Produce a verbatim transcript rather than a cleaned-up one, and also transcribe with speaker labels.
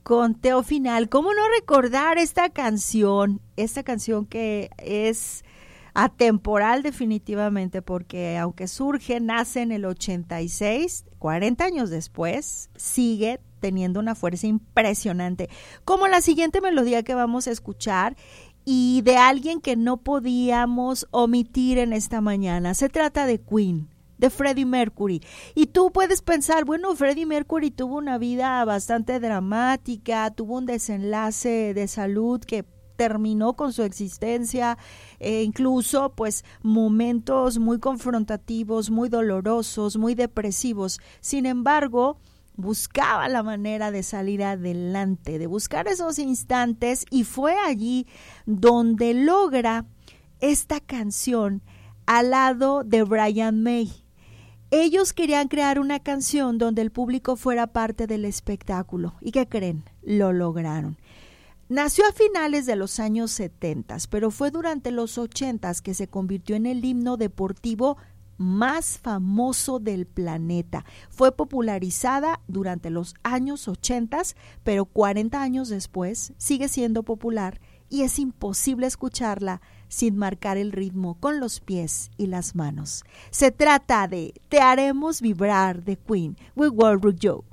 Speaker 1: conteo final. ¿Cómo no recordar esta canción? Esta canción que es atemporal definitivamente, porque aunque surge, nace en el ochenta y seis, cuarenta años después, sigue teniendo una fuerza impresionante. Como la siguiente melodía que vamos a escuchar y de alguien que no podíamos omitir en esta mañana. Se trata de Queen, de Freddie Mercury. Y tú puedes pensar, bueno, Freddie Mercury tuvo una vida bastante dramática, tuvo un desenlace de salud que terminó con su existencia, e incluso pues momentos muy confrontativos, muy dolorosos, muy depresivos. Sin embargo, buscaba la manera de salir adelante, de buscar esos instantes, y fue allí donde logra esta canción al lado de Brian May. Ellos querían crear una canción donde el público fuera parte del espectáculo. ¿Y qué creen? Lo lograron. Nació a finales de los años setenta, pero fue durante los ochenta que se convirtió en el himno deportivo más famoso del planeta. Fue popularizada durante los años ochenta, pero cuarenta años después sigue siendo popular y es imposible escucharla sin marcar el ritmo con los pies y las manos. Se trata de Te haremos vibrar de Queen. We will rock you.